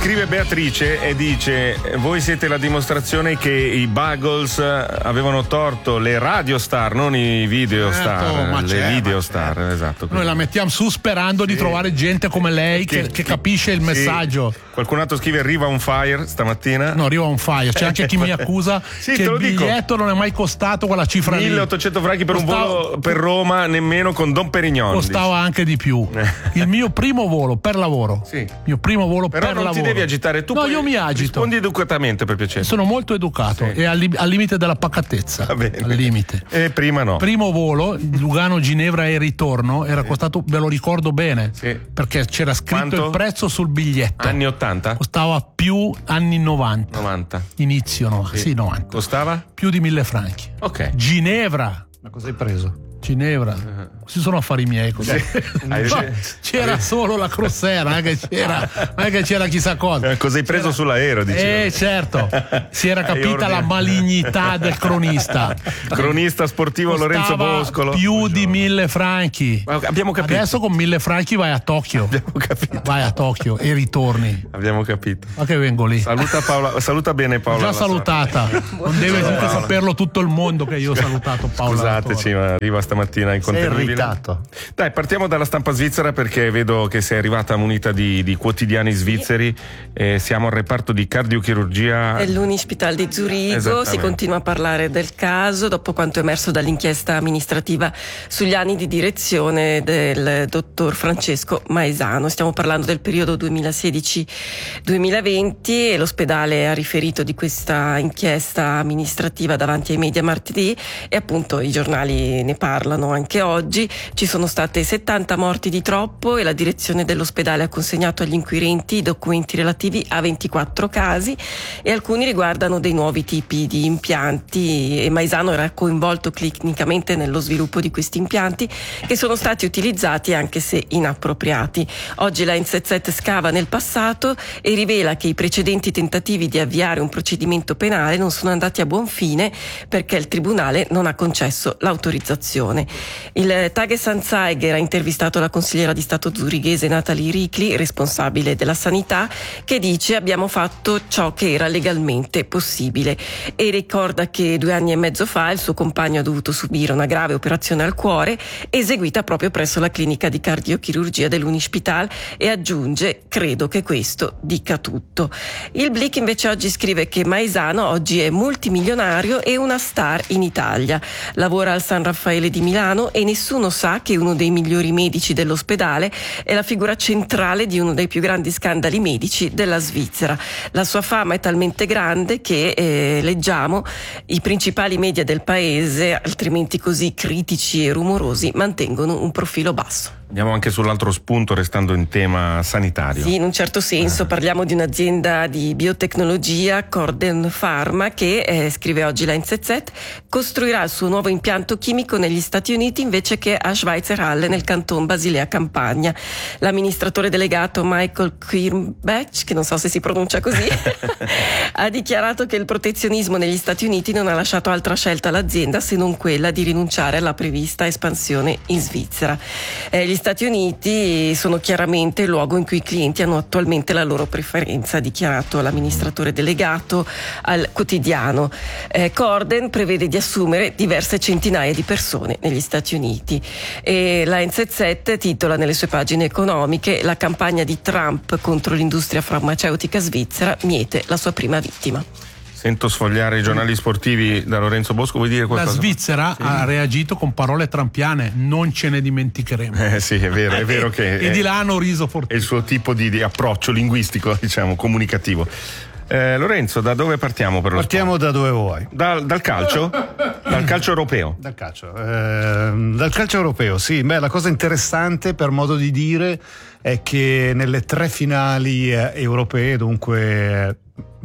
Scrive Beatrice e dice: voi siete la dimostrazione che i Buggles avevano torto, le radio star, non i video star, video star, esatto. Noi la mettiamo su sperando di trovare gente come lei che capisce il messaggio. Qualcun altro scrive: arriva on fire stamattina. No, arriva on fire. C'è anche chi mi accusa che il biglietto non è mai costato quella cifra lì. 1800 franchi per un volo per Roma, nemmeno con Don Perignon. Costava anche di più. Il mio primo volo per lavoro. Sì. Mio primo volo però per non lavoro. Ti devi agitare tu. No, io mi agito. Rispondi educatamente, per piacere. Sono molto educato e al limite della pacatezza. Va bene. Al limite. E prima no. Primo volo, Lugano, Ginevra e ritorno, era costato, ve lo ricordo bene, perché c'era scritto il prezzo sul biglietto. Anni 80? Costava più anni 90. 90. Inizio 90. Sì, 90. Costava? Più di 1000 franchi. Ok. Ginevra. Ma cosa hai preso? Ginevra, questi sono affari miei così. C'era solo la crociera, non è che c'era chissà cosa. Cosa hai preso sull'aereo? Certo, si era capita la malignità del cronista. Cronista sportivo Lorenzo Boscolo. Più di 1000 franchi. Abbiamo capito. Adesso con 1000 franchi vai a Tokyo. Abbiamo capito. Vai a Tokyo e ritorni. Abbiamo capito. Ma che vengo lì. Saluta Paola, saluta bene Paola. Già salutata. Non deve saperlo tutto il mondo che io ho salutato Paola. Scusateci, ma arriva stamattina incontenibile. Sei irritato. Dai, partiamo dalla stampa svizzera, perché vedo che sei arrivata munita di quotidiani svizzeri. Siamo al reparto di cardiochirurgia dell'Unispital di Zurigo. Si continua a parlare del caso dopo quanto emerso dall'inchiesta amministrativa sugli anni di direzione del dottor Francesco Maesano. Stiamo parlando del periodo 2016-2020 e l'ospedale ha riferito di questa inchiesta amministrativa davanti ai media martedì e appunto i giornali ne parlano anche oggi. Ci sono state 70 morti di troppo e la direzione dell'ospedale ha consegnato agli inquirenti i documenti relativi a 24 casi e alcuni riguardano dei nuovi tipi di impianti e Maesano era coinvolto clinicamente nello sviluppo di questi impianti che sono stati utilizzati anche se inappropriati. Oggi la NZZ scava nel passato e rivela che i precedenti tentativi di avviare un procedimento penale non sono andati a buon fine perché il tribunale non ha concesso l'autorizzazione. Il Tagesanzeiger ha intervistato la consigliera di Stato zurighese Natalie Ricli, responsabile della sanità, che dice: abbiamo fatto ciò che era legalmente possibile, e ricorda che 2 anni e mezzo fa il suo compagno ha dovuto subire una grave operazione al cuore eseguita proprio presso la clinica di cardiochirurgia dell'Unispital e aggiunge: credo che questo dica tutto. Il Blick invece oggi scrive che Maesano oggi è multimilionario e una star in Italia, lavora al San Raffaele di Milano e nessuno sa che uno dei migliori medici dell'ospedale è la figura centrale di uno dei più grandi scandali medici della Svizzera. La sua fama è talmente grande che leggiamo i principali media del paese, altrimenti così critici e rumorosi, mantengono un profilo basso. Andiamo anche sull'altro spunto, restando in tema sanitario. Sì, in un certo senso parliamo di un'azienda di biotecnologia, Corden Pharma, che scrive oggi la NZZ, costruirà il suo nuovo impianto chimico negli Stati Uniti invece che a Schweizerhalle nel canton Basilea Campagna. L'amministratore delegato Michael Quirnbach, che non so se si pronuncia così, ha dichiarato che il protezionismo negli Stati Uniti non ha lasciato altra scelta all'azienda se non quella di rinunciare alla prevista espansione in Svizzera. Gli Stati Uniti sono chiaramente il luogo in cui i clienti hanno attualmente la loro preferenza, ha dichiarato l'amministratore delegato al quotidiano. Corden prevede di assumere diverse centinaia di persone negli Stati Uniti e la NZZ titola nelle sue pagine economiche: la campagna di Trump contro l'industria farmaceutica svizzera miete la sua prima vittima. Sento sfogliare i giornali sportivi da Lorenzo Bosco, vuoi dire qualcosa? La Svizzera ha reagito con parole trampiane: non ce ne dimenticheremo. Sì, è vero che e di là hanno riso fortissimo. È il suo tipo di approccio linguistico, diciamo, comunicativo. Lorenzo, da dove partiamo per lo Partiamo sport? da dove vuoi. Dal calcio? Dal calcio europeo? Dal calcio europeo, sì. Beh, la cosa interessante, per modo di dire, è che nelle 3 finali europee, dunque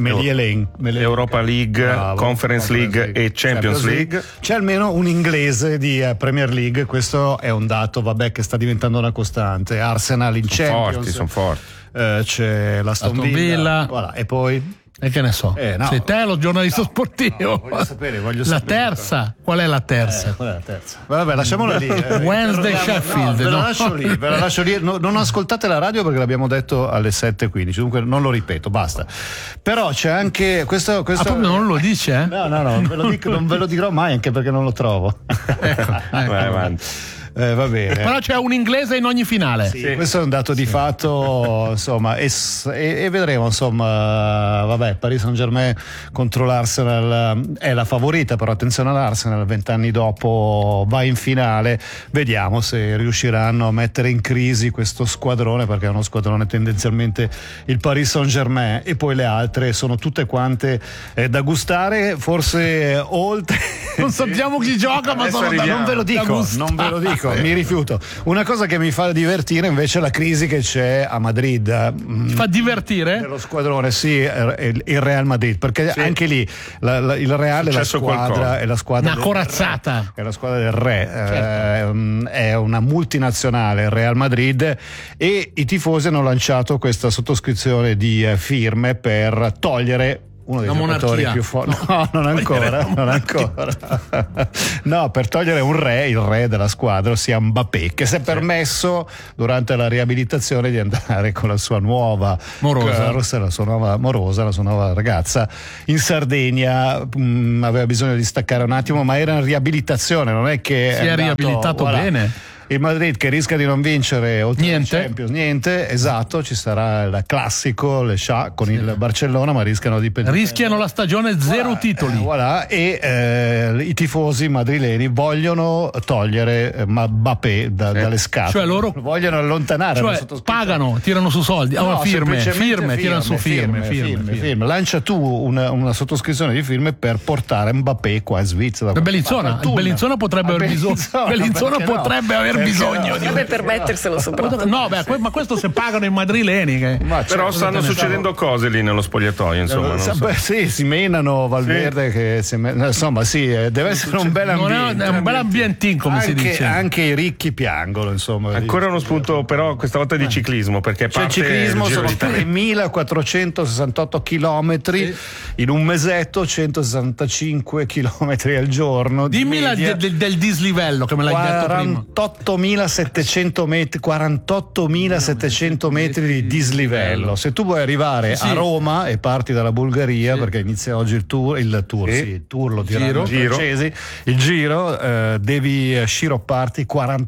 Europa League, Conference League e Champions League, c'è almeno un inglese di Premier League. Questo è un dato, che sta diventando una costante. Arsenal in Champions, sono forti. c'è l'Aston Villa. Voilà. E poi E che ne so? No. Sei te lo giornalista sportivo? Voglio sapere. La terza? Qual è la terza? Qual è la terza? Vabbè, lasciamola lì. Wednesday Sheffield. Ve la lascio lì. Non ascoltate la radio perché l'abbiamo detto alle 7:15. Dunque non lo ripeto, basta. Però c'è anche questo. Proprio non lo dice? No, non ve lo dirò mai, anche perché non lo trovo. Vai avanti. Va bene. Però c'è un inglese in ogni finale. Sì. Questo è un dato di fatto, insomma, e vedremo, insomma, vabbè, Paris Saint-Germain contro l'Arsenal è la favorita, però attenzione all'Arsenal, 20 anni dopo va in finale, vediamo se riusciranno a mettere in crisi questo squadrone, perché è uno squadrone tendenzialmente il Paris Saint-Germain, e poi le altre sono tutte quante da gustare, forse oltre. Non sappiamo chi gioca, ma non ve lo dico. Mi rifiuto. Una cosa che mi fa divertire invece è la crisi che c'è a Madrid. Ti fa divertire? Dello squadrone, sì, il Real Madrid, perché anche lì il Real è la squadra una corazzata. È la squadra del re, certo. È una multinazionale, il Real Madrid, e i tifosi hanno lanciato questa sottoscrizione di firme per togliere uno dei giocatori più forti. No, non ancora. No, per togliere il re della squadra, ossia Mbappé, che si è permesso durante la riabilitazione di andare con la sua nuova morosa, la sua nuova ragazza in Sardegna. Aveva bisogno di staccare un attimo, ma era in riabilitazione, non è che si è riabilitato bene. Il Madrid che rischia di non vincere niente, esatto, ci sarà il classico, le Scià con il Barcellona, ma rischiano la stagione zero titoli. I tifosi madrileni vogliono togliere Mbappé dalle scatole, cioè loro vogliono allontanare, pagano, tirano su soldi, tirano su firme. Lancia tu una sottoscrizione di firme per portare Mbappé qua in Svizzera. Il Bellinzona potrebbe aver bisogno potrebbe permetterselo soprattutto. Ma questo se pagano i madrileni però stanno succedendo cose lì nello spogliatoio, insomma. Sì, si menano Valverde, che insomma deve essere un bel ambiente. È un bel ambientin, come si dice. Anche i ricchi piangono, insomma. Ancora uno spunto, però questa volta di ciclismo, perché il ciclismo sono 3.468 chilometri in un mesetto, 165 chilometri al giorno. Dimmi del dislivello che me l'hai detto prima. 48.700 metri di dislivello. Se tu vuoi arrivare a Roma e parti dalla Bulgaria, perché inizia oggi il tour lo diranno i francesi, il giro, devi sciropparti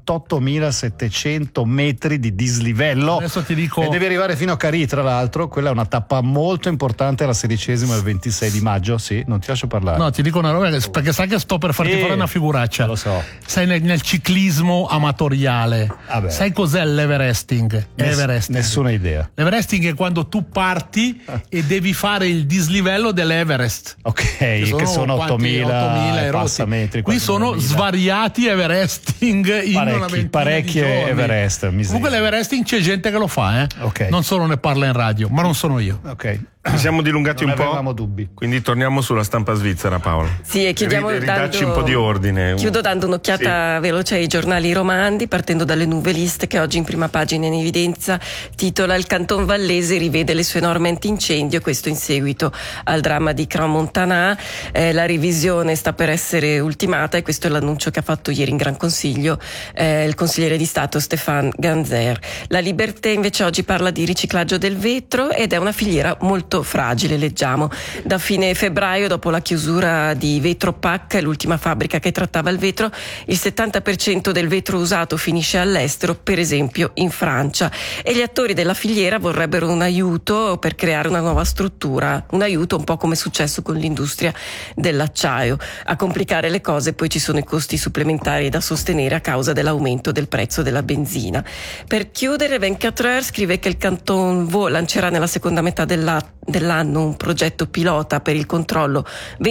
48.700 metri di dislivello. Adesso ti dico, e devi arrivare fino a Carì, tra l'altro. Quella è una tappa molto importante, la 16ª e il 26 di maggio. Sì, non ti lascio parlare. No, ti dico una roba, perché sai che sto per farti fare una figuraccia. Lo so. Sei nel ciclismo amatoriale. Sai cos'è l'Everesting? Nessuna idea. L'Everesting è quando tu parti e devi fare il dislivello dell'Everest. Ok, che sono 8.000 e passa metri. Qui sono svariati Everesting in una ventina parecchie di giorni. Everest. Comunque l'Everesting c'è gente che lo fa, non solo ne parla in radio, ma non sono io. Ok. Ci siamo dilungati non un po'. Avevamo dubbi. Quindi torniamo sulla stampa svizzera, Paolo. Sì, e ridacci un po' di ordine. Chiudo dando un'occhiata veloce ai giornali romandi, partendo dalle Nouvelliste, che oggi in prima pagina in evidenza titola: il Canton Vallese rivede le sue norme antincendio, questo in seguito al dramma di Crans-Montana. La revisione sta per essere ultimata, e questo è l'annuncio che ha fatto ieri in Gran Consiglio il consigliere di Stato Stéphane Ganzer. La Liberté invece oggi parla di riciclaggio del vetro, ed è una filiera molto fragile, leggiamo. Da fine febbraio, dopo la chiusura di Vetropack, l'ultima fabbrica che trattava il vetro, il 70% del vetro usato finisce all'estero, per esempio in Francia, e gli attori della filiera vorrebbero un aiuto per creare una nuova struttura, un aiuto un po' come è successo con l'industria dell'acciaio. A complicare le cose poi ci sono i costi supplementari da sostenere a causa dell'aumento del prezzo della benzina. Per chiudere, 24 Heures scrive che il Canton Vaud lancerà nella seconda metà dell'anno un progetto pilota per il controllo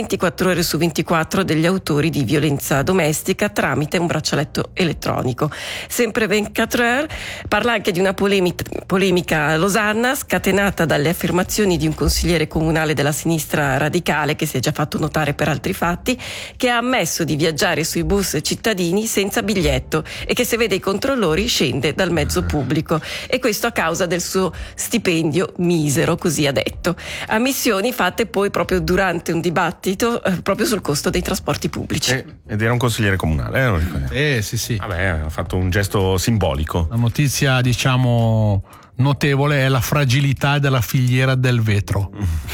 24 ore su 24 degli autori di violenza domestica tramite un braccialetto elettronico. Sempre 24 Heures parla anche di una polemica a Losanna scatenata dalle affermazioni di un consigliere comunale della sinistra radicale, che si è già fatto notare per altri fatti, che ha ammesso di viaggiare sui bus cittadini senza biglietto e che, se vede i controllori, scende dal mezzo pubblico, e questo a causa del suo stipendio misero, così ha detto. detto. Ammissioni fatte poi proprio durante un dibattito proprio sul costo dei trasporti pubblici. Ed era un consigliere comunale. Sì. Vabbè, ha fatto un gesto simbolico. La notizia, diciamo, notevole è la fragilità della filiera del vetro.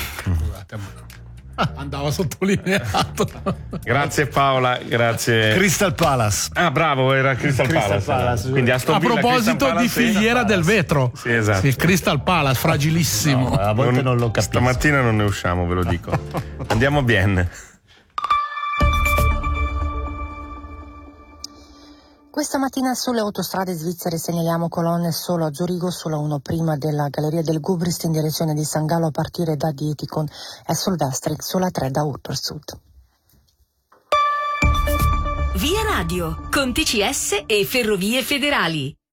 Andava sottolineato. Grazie Paola, grazie. Crystal Palace. Ah, bravo, era Crystal Palace. Quindi a proposito di filiera del vetro. Sì, esatto. Sì, Crystal Palace, fragilissimo. No, a volte non lo capisco. Stamattina non ne usciamo, ve lo dico. Andiamo a Bienne. Questa mattina sulle autostrade svizzere segnaliamo colonne solo a Zurigo, sulla 1 prima della Galleria del Gubrist in direzione di San Gallo a partire da Dietikon e sul Vestrik sulla 3 da Urpersud. Via Radio, con TCS e Ferrovie Federali.